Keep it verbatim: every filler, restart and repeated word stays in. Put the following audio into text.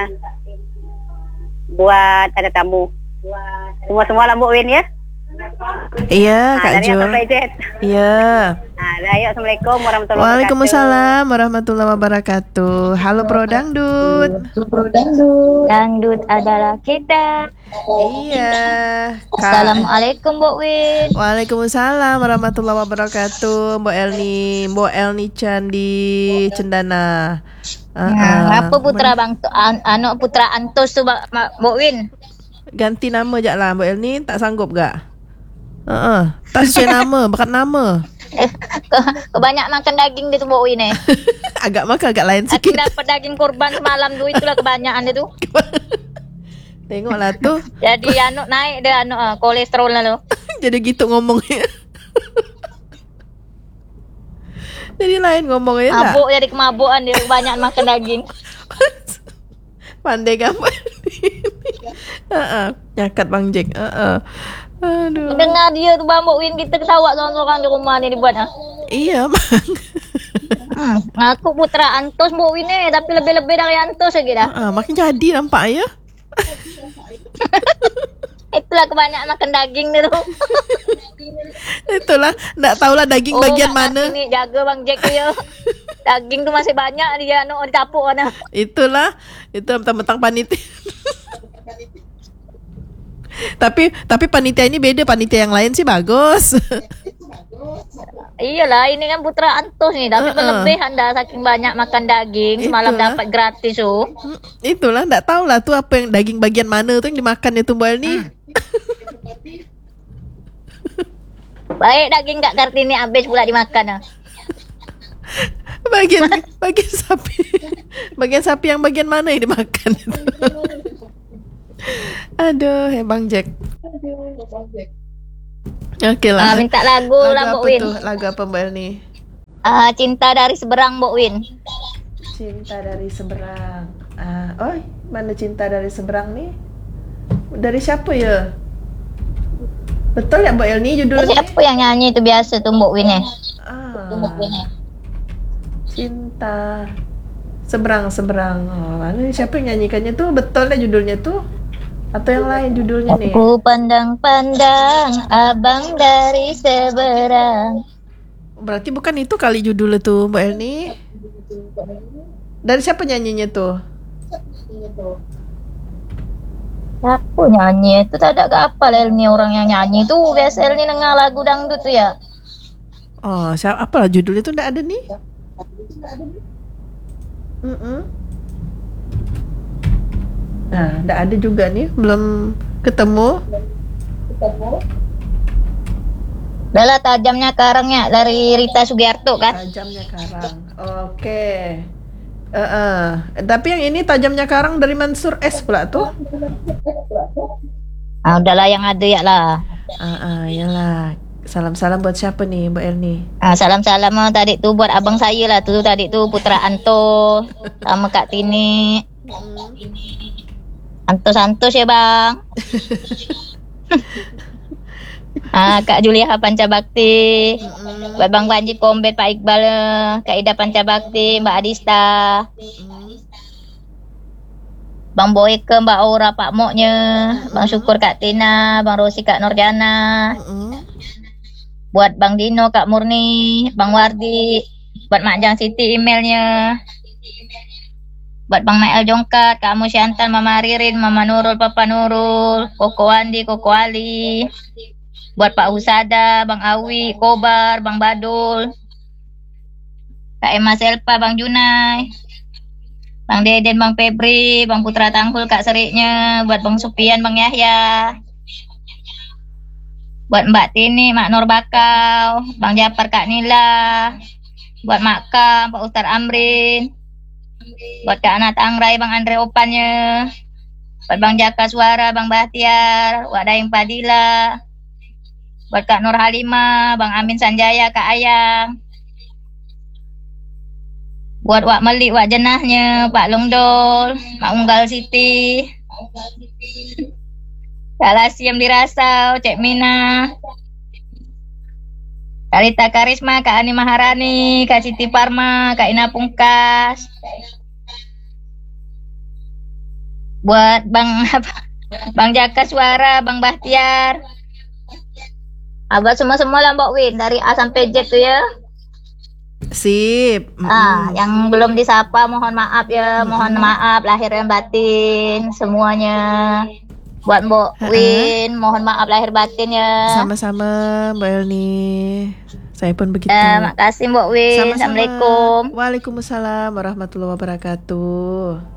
buat ada tamu. Semua-semua lah Mbok Win ya. Iya, Nah, Kak dari Jo. apa Jet? Iya. Nah, ayo Assalamualaikum warahmatullahi wabarakatuh. Waalaikumsalam warahmatullahi wabarakatuh. Halo Pro Dangdut. Dangdut adalah kita. Iya, Kak. Assalamualaikum Mbok Win. Waalaikumsalam warahmatullahi wabarakatuh. Mbok Elni, Mbok Elni Candi Cendana. Uh, Nah, apa putra Bang an, anu putra Antos tu Mbok Win? Ganti nama je lah Mbok Elni, tak sanggup gak? Uh, uh, tak sesuai nama, bakat nama. Eh, ke, kebanyak makan daging dia tu Mbok Win eh. Agak makan agak lain Aku sikit. dapat daging kurban semalam tu, itulah kebanyakan dia tu. Tengoklah tu. Jadi anu naik dia anu uh, kolesterol lalu. Jadi gitu ngomongnya. Jadi lain ngomongnya tak? Mabuk jadi kemabukan dia kebanyakan makan daging. Pandai gambar. Heeh, nyakat Bang Jack. Heeh. Aduh. Dengar dia tu Bang Mbok Win, kita ketawa seorang-seorang di rumah ni dibuat ah. Iya, Bang. Hmm, aku putra Antos Mbok Win eh, tapi lebih-lebih dari Antos lagi dah. Heeh, makin jadi nampak ya. Itulah kebanyakan makan daging dia tu. Itulah, nak tahulah daging bagian mana. Ni jaga Bang Jack tu ya. Daging tu masih banyak dia anu ditapuk ana. Itulah, itu mentang-mentang panitia. tapi tapi panitia ini beda, panitia yang lain sih bagus. Iyalah, ini kan putra Antos ni, tapi Uh-uh. berlebihan dah saking banyak makan daging. Semalam Itulah. dapat gratis tu. Itulah, tak tahulah tu apa yang daging bagian mana tu yang dimakan itu Mbak ni. Baik daging Kak Kartini habis pula dimakan ah. Bagian bagian sapi. Bagian sapi yang bagian mana yang dimakan itu? Aduh, eh Bang Jack. Okey lah. Ah, minta lagu, Lagu lah apa Mbok Win. tu? Lagu apa Mbak ni? Ah, cinta dari seberang Mbok Win. Cinta dari seberang. Ah, oi, mana cinta dari seberang ni? Dari siapa ya? Betul ya Mbak Elni judulnya? Siapa yang nyanyi tu biasa tu Mbok Win eh? Ah, Tu Mbok Win eh. cinta seberang seberang. Oh, mana siapa yang nyanyikannya tu? Betul lah judulnya tu? Atau yang lain judulnya ni? Aku pandang-pandang abang dari seberang. Berarti bukan itu kali judulnya tu Mbak Elni. Dari siapa nyanyinya tu? Siapa nyanyi tu? Tak ada ke apa lah ni orang yang nyanyi tu. Biasa ni dengar lagu dangdut tu ya. Oh, siapa apalah judulnya tu ndak ada ni? Mm-mm. Nah, ndak ada juga ni, belum ketemu. Dah lah tajamnya karangnya dari Rita Sugiarto kan. Tajamnya karang. Oke. Eh, eh. Tapi yang ini tajamnya karang dari Mansur S pula tuh. Ah udahlah yang ada ya lah. Ah, ah, yalah. Salam-salam buat siapa nih, Mbak Erni? Ah salam-salam ah, tadi tu buat abang saya lah tu tadi tu Putra Anto sama Kak Tini. Antos-antos ya bang. Ah Kak Julia Panca Bakti. Buat Bang Panji Kombet, Pak Iqbal, Kak Ida Panca Bakti, Mbak Adista. Bang Boyke, Mbak Aura, Pak Moknya, Bang Syukur, Kak Tina, Bang Rosi, Kak Nurjana. Buat Bang Dino, Kak Murni, Bang Wardi, buat Mak Jang Siti emailnya. Buat Bang Nael Jongkat, Kak Musyantan, Mama Ririn, Mama Nurul, Papa Nurul, Koko Andi, Koko Ali. Buat Pak Husada, Bang Awi, Kobar, Bang Badul. Kak Emma Selpa, Bang Junai. Bang Deden, Bang Febri, Bang Putra Tangkul, Kak Seriknya. Buat Bang Supian, Bang Yahya. Buat Mbak Tini, Mak Nur Bakau, Bang Japar, Kak Nila. Buat Mak Kam, Pak Ustaz Amrin. Buat Kak Anat Angrai, Bang Andre Opannya. Buat Bang Jaka Suara, Bang Bahtiar. Buat Daim Padila. Buat Kak Nur Halimah, Bang Amin Sanjaya, Kak Ayang. Buat Wak Melik, Wak Jenahnya, Pak Longdol, Mak Unggal Siti. Kak Lasiem di Rasau, Cek Mina. Kak Rita Karisma, Kak Ani Maharani, Kak Siti Parma, Kak Ina Pungkas. Buat Bang apa? Bang Jaka Suara, Bang Bahtiar. Abah semua-semua lah Mbak Win dari A sampai Z tuh ya. Sip. Ah, Mm-mm. yang belum disapa mohon maaf ya, mohon Mm-mm. maaf lahir dan batin semuanya. Buat Mbak Ha-ha. Win, mohon maaf lahir batin ya. Sama-sama Mbak Elni. Saya pun begitu. Eh, makasih Mbak Win. Sama-sama. Assalamualaikum. Waalaikumsalam warahmatullahi wabarakatuh.